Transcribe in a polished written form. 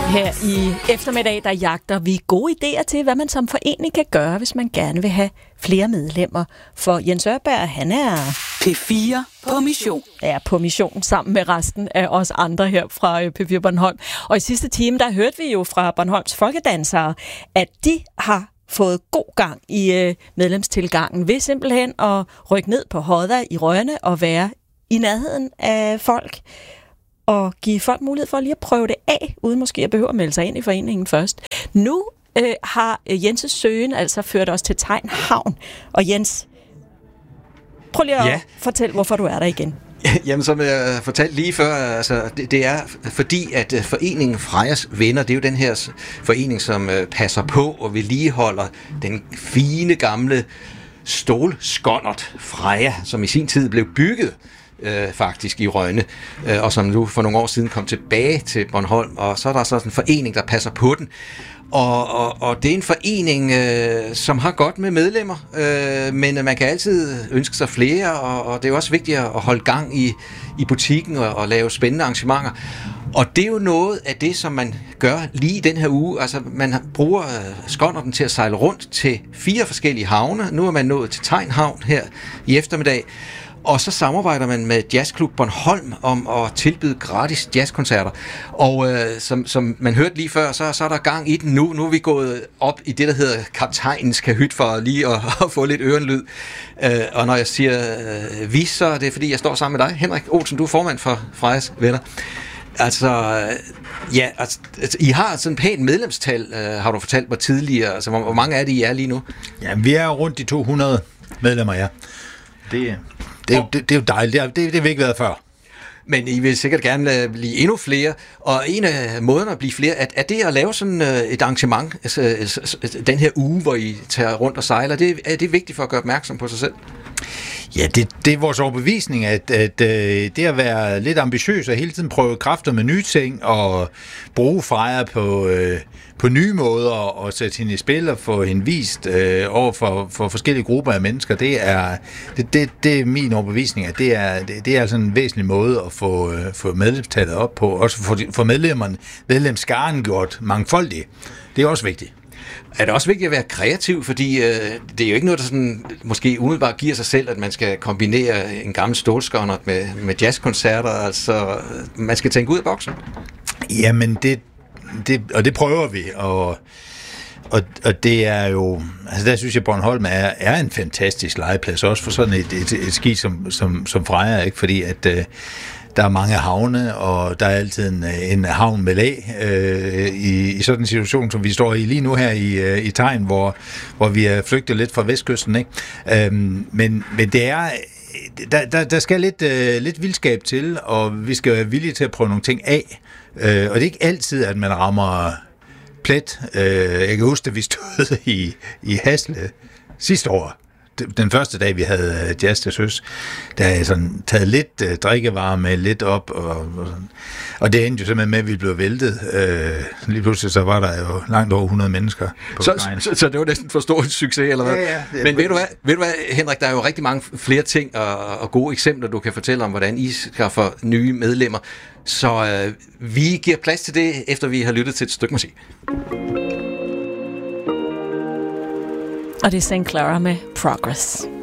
Her i eftermiddag, der jagter vi gode idéer til, hvad man som forening kan gøre, hvis man gerne vil have flere medlemmer. For Jens Ørberg, han er P4 på mission. Er på mission sammen med resten af os andre her fra P4 Bornholm. Og i sidste time, der hørte vi jo fra Bornholms folkedansere, at de har fået god gang i medlemstilgangen ved simpelthen at rykke ned på Hodda i Rønne og være i nærheden af folk og give folk mulighed for lige at prøve det af, uden måske at behøve at melde sig ind i foreningen først. Nu har Jens' søgen altså ført os til Tegn Havn. Og Jens, prøv lige at fortælle, hvorfor du er der igen. Jamen, som jeg fortalte lige før, altså, det er fordi, at foreningen Frejas Venner, det er jo den her forening, som passer på og vedligeholder den fine gamle stålskonnert Freja, som i sin tid blev bygget faktisk i Rønne, og som nu for nogle år siden kom tilbage til Bornholm, og så er der så en forening, der passer på den. Og det er en forening, som har godt med medlemmer, men man kan altid ønske sig flere, og det er også vigtigt at holde gang i butikken og lave spændende arrangementer. Og det er jo noget af det, som man gør lige i den her uge. Altså, man bruger skonnerten til at sejle rundt til 4 forskellige havne. Nu er man nået til Tegn Havn her i eftermiddag. Og så samarbejder man med Jazzklub Bornholm om at tilbyde gratis jazzkoncerter. Og som man hørte lige før, så er der gang i den nu. Nu er vi gået op i det, der hedder kaptajnens kahyt for lige at få lidt ørenlyd. Og når jeg siger vi, så er det fordi, jeg står sammen med dig. Henrik Olsen, du er formand for Frejas Venner. Altså, ja, altså, I har sådan en pænt medlemstal, har du fortalt mig tidligere. Altså, hvor mange er det, I er lige nu? Ja, vi er rundt de 200 medlemmer, ja. Det er jo dejligt. Det har vi ikke været før. Men I vil sikkert gerne blive endnu flere, og en af måderne at blive flere, er det at lave sådan et arrangement, altså, den her uge, hvor I tager rundt og sejler, er det vigtigt for at gøre opmærksom på sig selv? Ja, det er vores overbevisning, at det at være lidt ambitiøs og hele tiden prøve kræfter med nye ting og bruge Freja på nye måder og sætte hende i spil og få hende vist over for forskellige grupper af mennesker, det er min overbevisning, at det er altså en væsentlig måde at få medlemstallet op på, også få medlemsskaren gjort mangfoldige. Det er også vigtigt. Er det også vigtigt at være kreativ, fordi det er jo ikke noget, der sådan, måske umiddelbart giver sig selv, at man skal kombinere en gammel stålskonnert med jazzkoncerter, altså man skal tænke ud af boksen? Jamen, det prøver vi, og det er jo, altså der synes jeg, Bornholm er en fantastisk legeplads, også for sådan et ski som Freja, ikke? Fordi at der er mange havne, og der er altid en havn med lag i sådan en situation, som vi står i lige nu her i Tegn, hvor vi er flygtet lidt fra vestkysten, ikke? Men det er der skal lidt vildskab til, og vi skal være villige til at prøve nogle ting af. Og det er ikke altid, at man rammer plet. Jeg kan huske, at vi stod i Hasle sidste år. Den første dag, vi havde jazz til søs, der er sådan taget lidt drikkevarer med lidt op, og det endte jo simpelthen med, at vi blev væltet. Lige pludselig så var der jo langt over 100 mennesker på vejen. Så det var næsten for stor en succes, eller hvad? Ja. Men ved du hvad, Henrik, der er jo rigtig mange flere ting og gode eksempler, du kan fortælle om, hvordan I skaffer nye medlemmer. Så vi giver plads til det, efter vi har lyttet til et stykke musik. Og det er St. Clara med Progress.